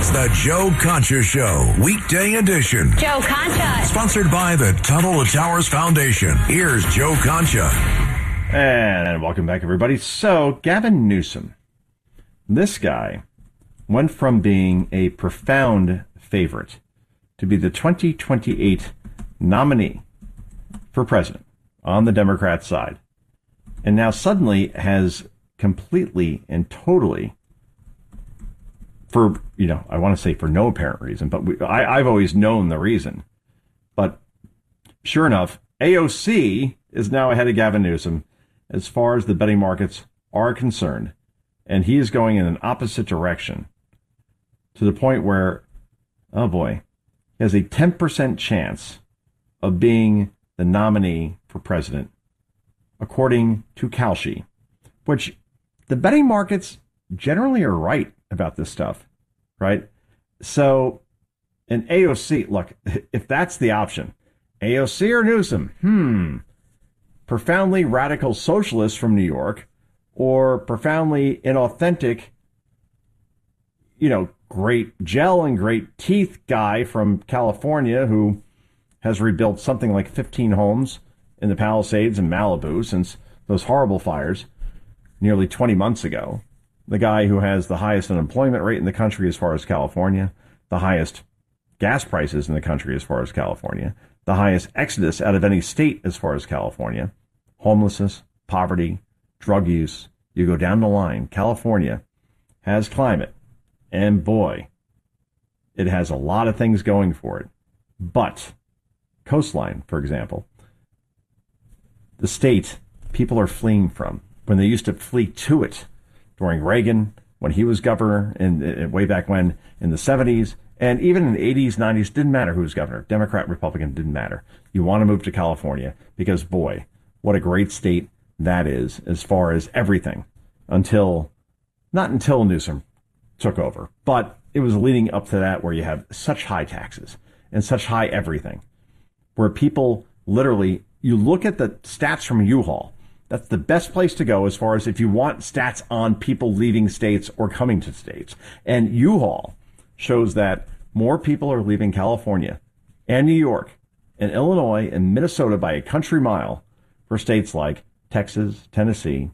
It's the Joe Concha Show, weekday edition. Joe Concha. Sponsored by the Tunnel to Towers Foundation. Here's Joe Concha. And welcome back, everybody. So, Gavin Newsom, this guy went from being a profound favorite to be the 2028 nominee for president on the Democrat side. And now suddenly has completely and totally, for, I want to say for no apparent reason, but I've always known the reason. But sure enough, AOC is now ahead of Gavin Newsom as far as the betting markets are concerned. And he is going in an opposite direction to the point where, oh boy, he has a 10% chance of being the nominee for president, according to Kalshi, which the betting markets generally are right about this stuff, right? So, and AOC, look, if that's the option, AOC or Newsom, profoundly radical socialist from New York, or profoundly inauthentic, great gel and great teeth guy from California who has rebuilt something like 15 homes in the Palisades and Malibu since those horrible fires nearly 20 months ago. The guy who has the highest unemployment rate in the country as far as California, the highest gas prices in the country as far as California, the highest exodus out of any state as far as California, homelessness, poverty, drug use. You go down the line. California has climate. And boy, it has a lot of things going for it. But coastline, for example, the state people are fleeing from when they used to flee to it during Reagan, when he was governor, and way back when in the 70s, and even in the 80s, 90s, didn't matter who was governor. Democrat, Republican, didn't matter. You want to move to California because, boy, what a great state that is as far as everything not until Newsom took over, but it was leading up to that where you have such high taxes and such high everything, where people literally, you look at the stats from U-Haul. That's the best place to go as far as if you want stats on people leaving states or coming to states. And U-Haul shows that more people are leaving California and New York and Illinois and Minnesota by a country mile for states like Texas, Tennessee,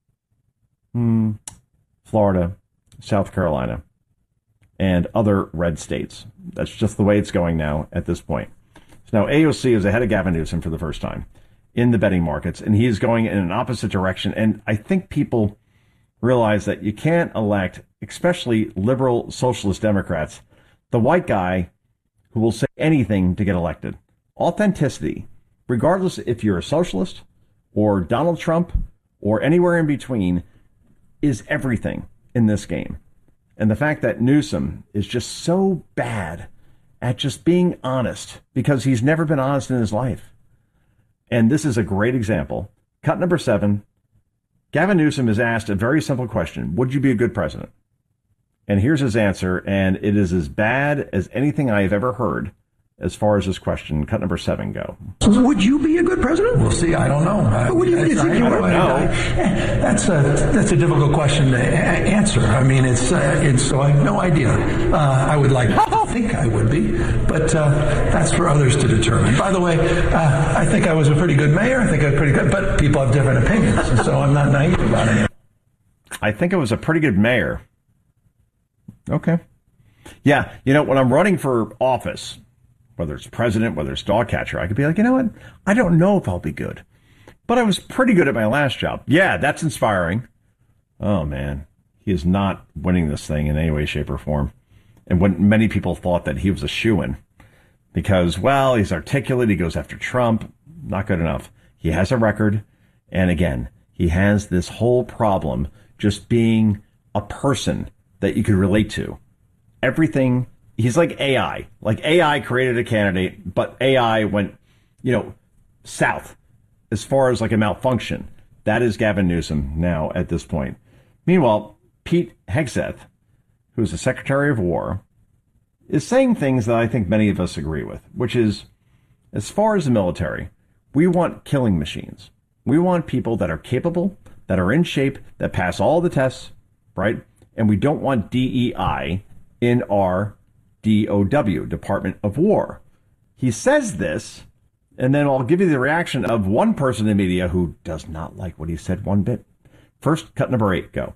Florida, South Carolina, and other red states. That's just the way it's going now at this point. So now AOC is ahead of Gavin Newsom for the first time in the betting markets, and he is going in an opposite direction. And I think people realize that you can't elect, especially liberal socialist Democrats, the white guy who will say anything to get elected. Authenticity, regardless if you're a socialist or Donald Trump or anywhere in between, is everything in this game. And the fact that Newsom is just so bad at just being honest because he's never been honest in his life. And this is a great example. Cut number 7. Gavin Newsom is asked a very simple question. Would you be a good president? And here's his answer. And it is as bad as anything I have ever heard as far as this question. Cut number 7 go. Would you be a good president? We'll see. I don't know. I don't know. That's a difficult question to answer. I mean, it's so I have no idea. I would like to think I would be, but that's for others to determine. By the way, I think I was a pretty good mayor. I think I was pretty good, but people have different opinions, and so I'm not naive about it. I think I was a pretty good mayor. Okay. Yeah, when I'm running for office, whether it's president, whether it's dog catcher, I could be like, you know what? I don't know if I'll be good, but I was pretty good at my last job. Yeah, that's inspiring. Oh, man. He is not winning this thing in any way, shape, or form. And when many people thought that he was a shoo-in because, well, he's articulate, he goes after Trump, not good enough. He has a record. And again, he has this whole problem just being a person that you could relate to. Everything. He's like AI. Like AI created a candidate, but AI went, south as far as like a malfunction. That is Gavin Newsom now at this point. Meanwhile, Pete Hegseth, who's the Secretary of War, is saying things that I think many of us agree with, which is, as far as the military, we want killing machines. We want people that are capable, that are in shape, that pass all the tests, right? And we don't want DEI in our DOW, Department of War. He says this, and then I'll give you the reaction of one person in the media who does not like what he said one bit. First, cut number 8, go.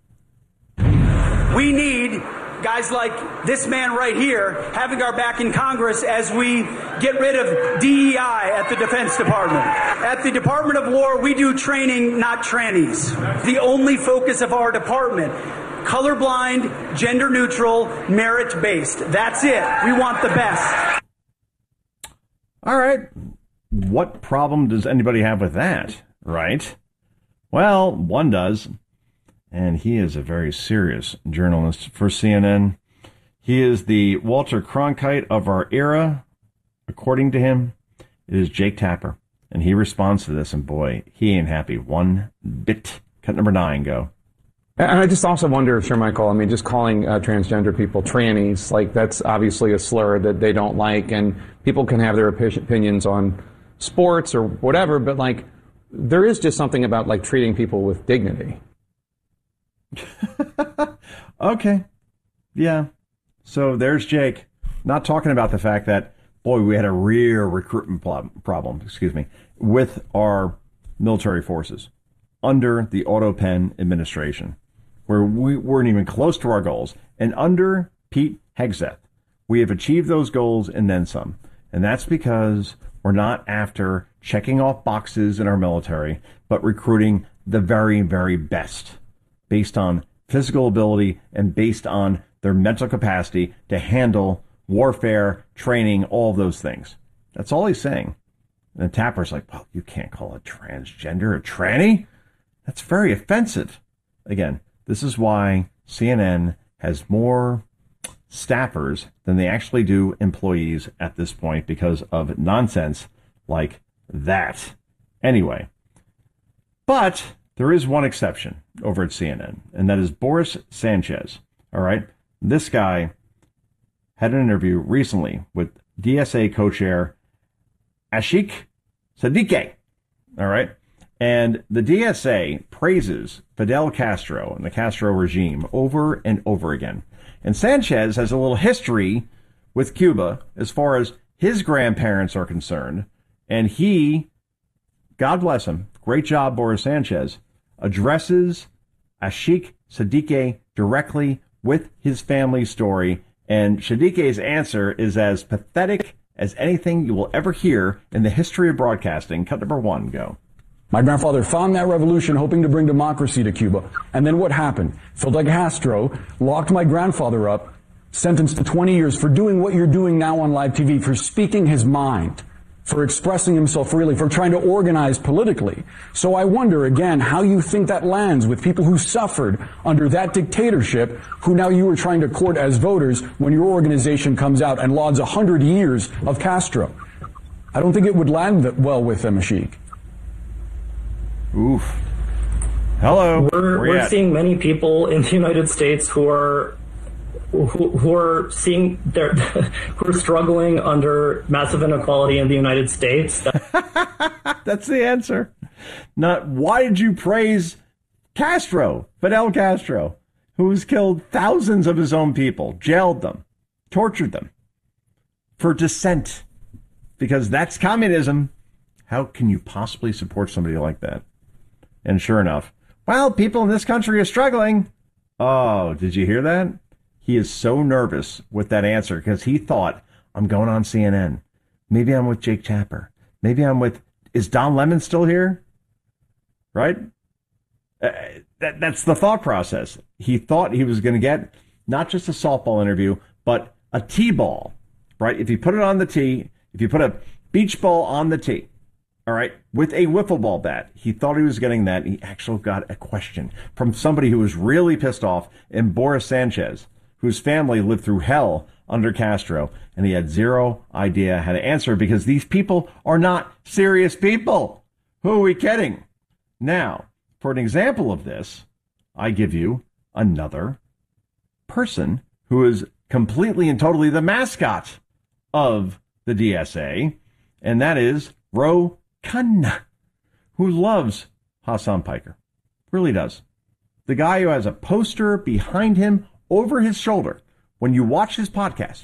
We need guys like this man right here having our back in Congress as we get rid of DEI at the Defense Department. At the Department of War, we do training, not trannies. The only focus of our department, colorblind, gender neutral, merit based. That's it. We want the best. All right. What problem does anybody have with that, right? Well, one does. And he is a very serious journalist for CNN. He is the Walter Cronkite of our era. According to him, it is Jake Tapper. And he responds to this, and boy, he ain't happy one bit. Cut number 9, go. And I just also wonder, Sir Michael, I mean, just calling transgender people trannies, like that's obviously a slur that they don't like, and people can have their opinions on sports or whatever, but like there is just something about like treating people with dignity. Okay. Yeah. So there's Jake. Not talking about the fact that, boy, we had a real recruitment problem, with our military forces under the Otto Penn administration, where we weren't even close to our goals. And under Pete Hegseth, we have achieved those goals and then some. And that's because we're not after checking off boxes in our military, but recruiting the very, very best, based on physical ability and based on their mental capacity to handle warfare, training, all of those things. That's all he's saying. And Tapper's like, well, you can't call a transgender a tranny. That's very offensive. Again, this is why CNN has more staffers than they actually do employees at this point, because of nonsense like that. Anyway, but there is one exception over at CNN, and that is Boris Sanchez. All right. This guy had an interview recently with DSA co-chair Ashik Siddiqui. All right. And the DSA praises Fidel Castro and the Castro regime over and over again. And Sanchez has a little history with Cuba as far as his grandparents are concerned. And he, God bless him, great job, Boris Sanchez, addresses Ashik Siddiqui directly with his family story. And Siddiqui's answer is as pathetic as anything you will ever hear in the history of broadcasting. Cut number 1, go. My grandfather found that revolution hoping to bring democracy to Cuba. And then what happened? Fidel Castro locked my grandfather up, sentenced to 20 years for doing what you're doing now on live TV, for speaking his mind, for expressing himself freely, for trying to organize politically. So I wonder, again, how you think that lands with people who suffered under that dictatorship, who now you are trying to court as voters when your organization comes out and lauds 100 years of Castro. I don't think it would land well with them, Ashik. Oof. Hello. We're seeing many people in the United States who are seeing their who are struggling under massive inequality in the United States. That's the answer. Not why did you praise Castro, Fidel Castro, who's killed thousands of his own people, jailed them, tortured them for dissent, because that's communism. How can you possibly support somebody like that? And sure enough, well, people in this country are struggling. Oh, did you hear that? He is so nervous with that answer because he thought, I'm going on CNN. Maybe I'm with Jake Tapper. Maybe I'm with, is Don Lemon still here? Right? That's the thought process. He thought he was going to get not just a softball interview, but a T-ball, right? If you put it on the tee, if you put a beach ball on the tee, all right, with a wiffle ball bat, he thought he was getting that. He actually got a question from somebody who was really pissed off, in Boris Sanchez, whose family lived through hell under Castro, and he had zero idea how to answer because these people are not serious people. Who are we kidding? Now, for an example of this, I give you another person who is completely and totally the mascot of the DSA, and that is Ro Khanna, who loves Hassan Piker. Really does. The guy who has a poster behind him over his shoulder when you watch his podcast,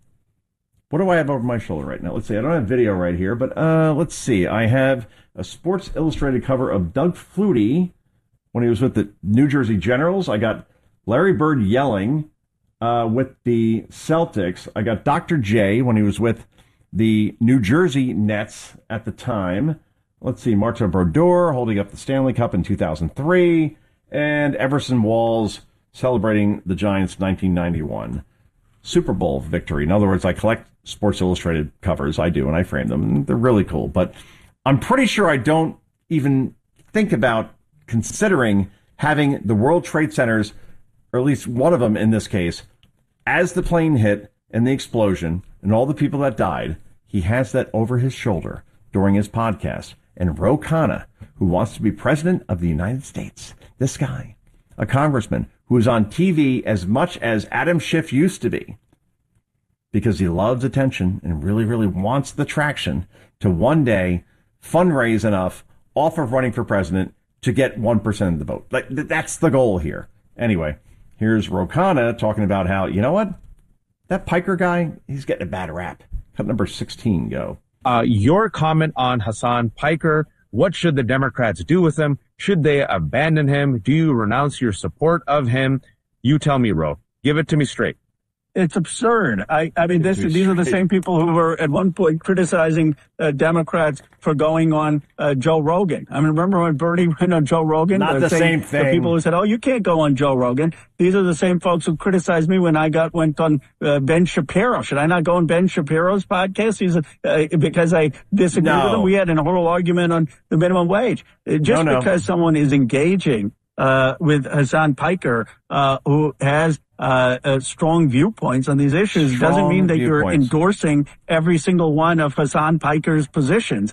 what do I have over my shoulder right now? Let's see. I don't have video right here, but let's see. I have a Sports Illustrated cover of Doug Flutie when he was with the New Jersey Generals. I got Larry Bird yelling with the Celtics. I got Dr. J when he was with the New Jersey Nets at the time. Let's see. Marta Brodeur holding up the Stanley Cup in 2003. And Everson Walls celebrating the Giants' 1991 Super Bowl victory. In other words, I collect Sports Illustrated covers. I do, and I frame them. And they're really cool. But I'm pretty sure I don't even think about considering having the World Trade Centers, or at least one of them in this case, as the plane hit and the explosion and all the people that died, he has that over his shoulder during his podcast. And Ro Khanna, who wants to be president of the United States, this guy, a congressman who is on TV as much as Adam Schiff used to be, because he loves attention and really, really wants the traction to one day fundraise enough off of running for president to get 1% of the vote. Like, that's the goal here. Anyway, here's Ro Khanna talking about how, you know what? That Piker guy, he's getting a bad rap. Cut number 16, go. Your comment on Hasan Piker, what should the Democrats do with him? Should they abandon him? Do you renounce your support of him? You tell me, Ro. Give it to me straight. It's absurd. I mean, these are the same people who were at one point criticizing Democrats for going on Joe Rogan. I mean, remember when Bernie went on Joe Rogan? Not the same thing. The people who said, "Oh, you can't go on Joe Rogan." These are the same folks who criticized me when I went on Ben Shapiro. Should I not go on Ben Shapiro's podcast? Because I disagree with him. We had a whole argument on the minimum wage. Because someone is engaging with Hasan Piker, who has strong viewpoints on these issues, doesn't mean that you're endorsing every single one of Hasan Piker's positions.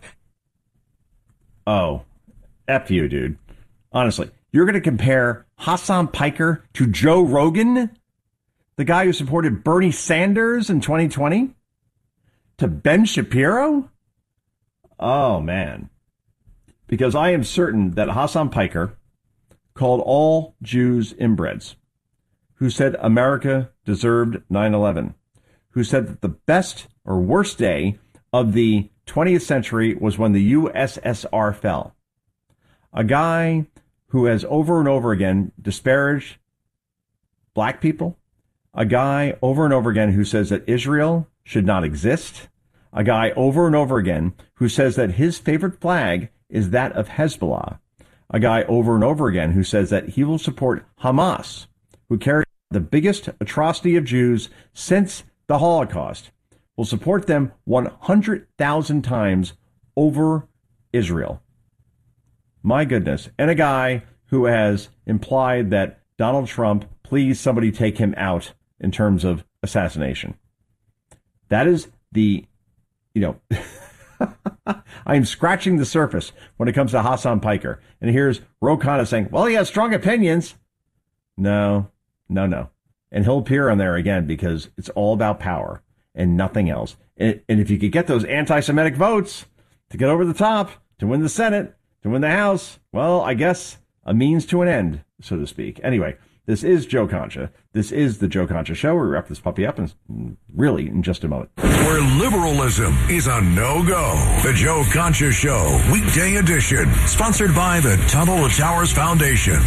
Oh, F you, dude. Honestly, you're going to compare Hasan Piker to Joe Rogan, the guy who supported Bernie Sanders in 2020, to Ben Shapiro? Oh, man. Because I am certain that Hasan Piker called all Jews inbreds, who said America deserved 9/11, who said that the best or worst day of the 20th century was when the USSR fell. A guy who has over and over again disparaged black people. A guy over and over again who says that Israel should not exist. A guy over and over again who says that his favorite flag is that of Hezbollah. A guy over and over again who says that he will support Hamas, who carried the biggest atrocity of Jews since the Holocaust, will support them 100,000 times over Israel. My goodness. And a guy who has implied that Donald Trump, please somebody take him out in terms of assassination. That is the, I am scratching the surface when it comes to Hasan Piker. And here's Ro Khanna saying, well, he has strong opinions. No. And he'll appear on there again because it's all about power and nothing else. And if you could get those anti-Semitic votes to get over the top, to win the Senate, to win the House, well, I guess a means to an end, so to speak. Anyway, this is Joe Concha. This is the Joe Concha Show. We wrap this puppy up in just a moment. Where liberalism is a no-go. The Joe Concha Show, weekday edition. Sponsored by the Tunnel to Towers Foundation.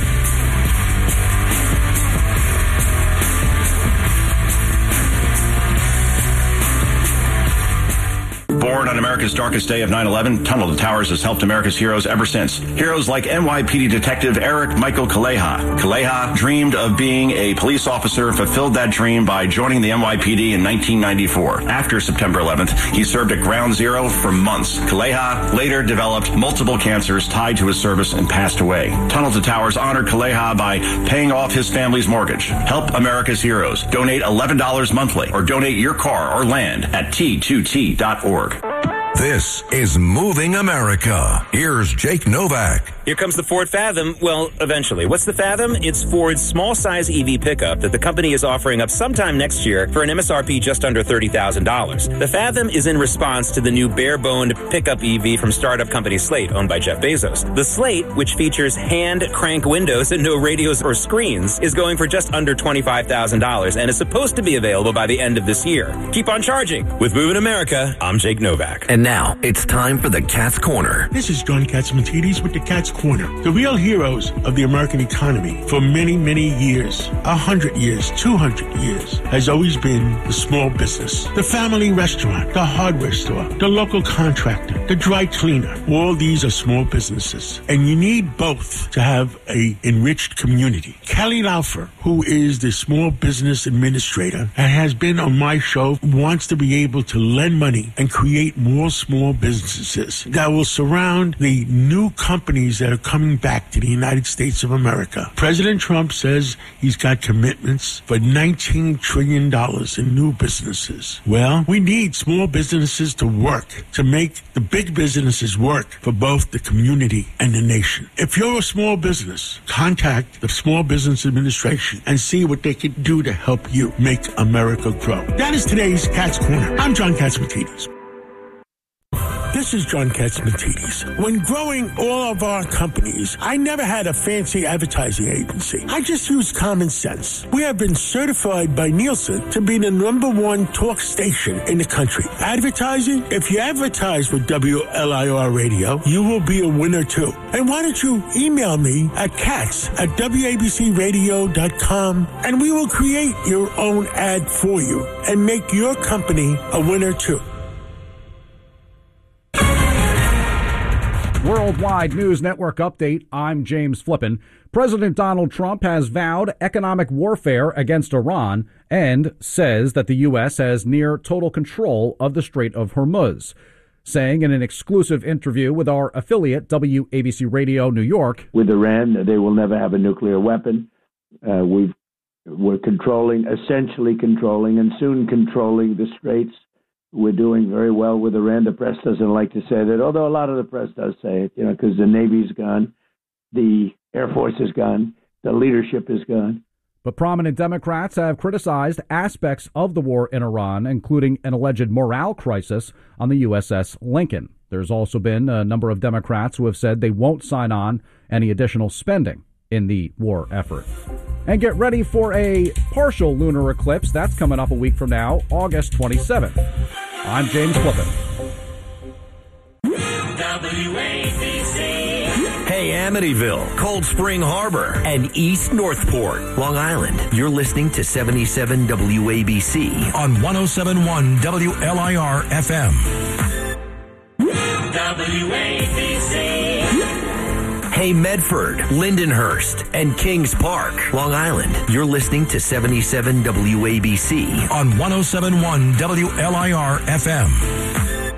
Born on America's darkest day of 9/11, Tunnel to Towers has helped America's heroes ever since. Heroes like NYPD Detective Eric Michael Kaleha. Kaleha dreamed of being a police officer, fulfilled that dream by joining the NYPD in 1994. After September 11th, he served at Ground Zero for months. Kaleha later developed multiple cancers tied to his service and passed away. Tunnel to Towers honored Kaleha by paying off his family's mortgage. Help America's heroes. Donate $11 monthly or donate your car or land at T2T.org. This is Moving America. Here's Jake Novak. Here comes the Ford Fathom. Well, eventually. What's the Fathom? It's Ford's small-size EV pickup that the company is offering up sometime next year for an MSRP just under $30,000. The Fathom is in response to the new bare-boned pickup EV from startup company Slate, owned by Jeff Bezos. The Slate, which features hand-crank windows and no radios or screens, is going for just under $25,000 and is supposed to be available by the end of this year. Keep on charging. With Moving America, I'm Jake Novak. And now, it's time for the Cat's Corner. This is John Catsimatidis with the Cat's Corner. The real heroes of the American economy for many, many years, 100 years, 200 years, has always been the small business. The family restaurant, the hardware store, the local contractor, the dry cleaner. All these are small businesses. And you need both to have a enriched community. Kelly Laufer, who is the small business administrator and has been on my show, wants to be able to lend money and create more small businesses that will surround the new companies that are coming back to the United States of America. President Trump says he's got commitments for $19 trillion in new businesses. Well, we need small businesses to work, to make the big businesses work for both the community and the nation. If you're a small business, contact the Small Business Administration and see what they can do to help you make America grow. That is today's Cat's Corner. I'm John Catsimatidis. This is John Catsimatidis. When growing all of our companies, I never had a fancy advertising agency. I just used common sense. We have been certified by Nielsen to be the @1 talk station in the country. Advertising? If you advertise with WLIR Radio, you will be a winner too. And why don't you email me at cats@WABCradio.com and we will create your own ad for you and make your company a winner too. Worldwide News Network update. I'm James Flippin. President Donald Trump has vowed economic warfare against Iran and says that the U.S. has near total control of the Strait of Hormuz, saying in an exclusive interview with our affiliate, WABC Radio New York. With Iran, they will never have a nuclear weapon. We're essentially controlling, and soon controlling the straits. We're doing very well with Iran. The press doesn't like to say that, although a lot of the press does say it, because the Navy's gone, the Air Force is gone, the leadership is gone. But prominent Democrats have criticized aspects of the war in Iran, including an alleged morale crisis on the USS Lincoln. There's also been a number of Democrats who have said they won't sign on any additional spending in the war effort. And get ready for a partial lunar eclipse. That's coming up a week from now, August 27th. I'm James Flippin. WABC. Hey, Amityville, Cold Spring Harbor, and East Northport, Long Island. You're listening to 77 WABC on 107.1 WLIR FM. WABC. Hey, Medford, Lindenhurst, and Kings Park, Long Island. You're listening to 77 WABC on 107.1 WLIR FM.